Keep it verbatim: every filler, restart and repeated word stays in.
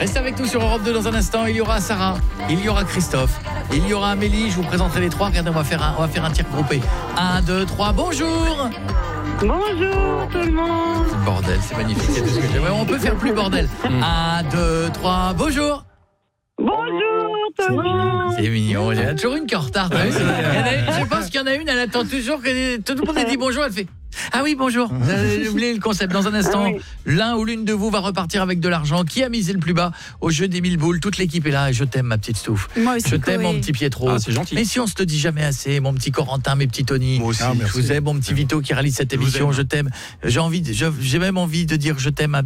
Restez avec nous sur Europe deux dans un instant. Il y aura Sarah, il y aura Christophe, il y aura Amélie. Je vous présenterai les trois. Regardez, on va faire un, on va faire un tir groupé. Un, deux, trois. Bonjour. Bonjour tout le monde. Bordel, c'est magnifique. C'est tout ce que j'aime. Ouais, on peut faire plus bordel. Un, deux, trois. Bonjour. Bonjour tout le monde. C'est mignon. Il y en a toujours une qui est en retard. Ouais, il y en a une, je pense qu'il y en a une, elle attend toujours que tout le monde ait dit bonjour. Elle fait ah oui, bonjour. J'ai oublié le concept. Dans un instant, oui. l'un ou l'une de vous va repartir avec de l'argent. Qui a misé le plus bas au jeu des mille boules? Toute l'équipe est là. Et je t'aime, ma petite Stouff. Moi aussi, Je t'aime, Chloé. mon petit Pietro. Ah, c'est gentil. Mais si on se te dit jamais assez, mon petit Corentin, mes petits Tony. Moi aussi. Je vous aime, mon petit Vito qui réalise cette émission. Je t'aime. J'ai envie, de- je- j'ai même envie de dire je t'aime à